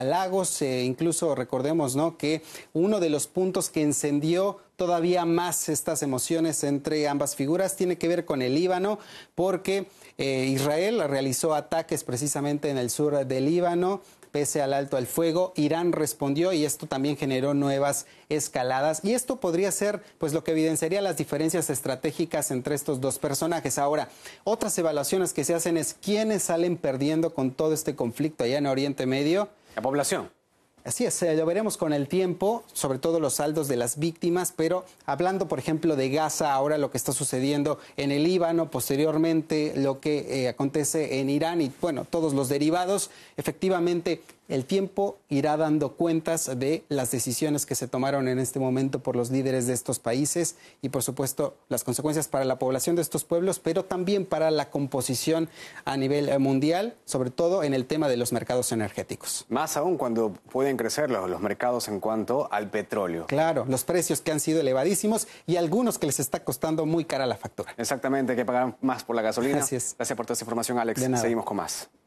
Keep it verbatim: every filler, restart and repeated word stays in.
halagos, eh, incluso recordemos, ¿no?, que uno de los puntos que encendió todavía más estas emociones entre ambas figuras tiene que ver con el Líbano, porque eh, Israel realizó ataques precisamente en el sur del Líbano. Pese al alto al fuego, Irán respondió y esto también generó nuevas escaladas. Y esto podría ser pues lo que evidenciaría las diferencias estratégicas entre estos dos personajes. Ahora, otras evaluaciones que se hacen es quiénes salen perdiendo con todo este conflicto allá en Oriente Medio. La población. Así es, eh, lo veremos con el tiempo, sobre todo los saldos de las víctimas, pero hablando, por ejemplo, de Gaza, ahora lo que está sucediendo en el Líbano, posteriormente lo que eh, acontece en Irán y, bueno, todos los derivados, efectivamente el tiempo irá dando cuentas de las decisiones que se tomaron en este momento por los líderes de estos países y, por supuesto, las consecuencias para la población de estos pueblos, pero también para la composición a nivel mundial, sobre todo en el tema de los mercados energéticos. Más aún cuando pueden crecer los, los mercados en cuanto al petróleo. Claro, los precios que han sido elevadísimos y algunos que les está costando muy cara la factura. Exactamente, que pagar más por la gasolina. Así es. Gracias por toda esa información, Alex. De nada. Seguimos con más.